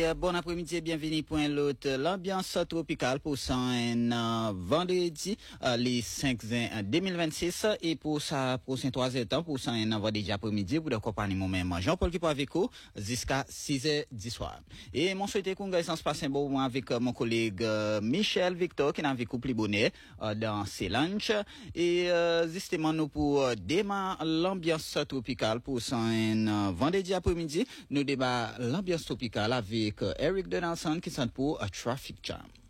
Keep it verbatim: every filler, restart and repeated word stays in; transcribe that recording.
Bon après-midi et bienvenue pour un lot l'ambiance tropicale pour ça un euh, vendredi euh, les cinq juin deux mille vingt-six et pour ça pour ce troisième temps pour ça un vendredi après-midi pour de compagnie moi-même Jean-Paul qui pour avec vous jusqu'à six heures du soir. Et mon souhaité qu'on gagne se passe un bon moment avec euh, mon collègue euh, Michel Victor qui n'a avec vous plus bonnet euh, dans ces lunch et euh, justement nous pour euh, démarrer l'ambiance tropicale pour ça un euh, vendredi après-midi nous débat l'ambiance tropicale avec Eric Donaldson qui sont pour a Traffic Jam.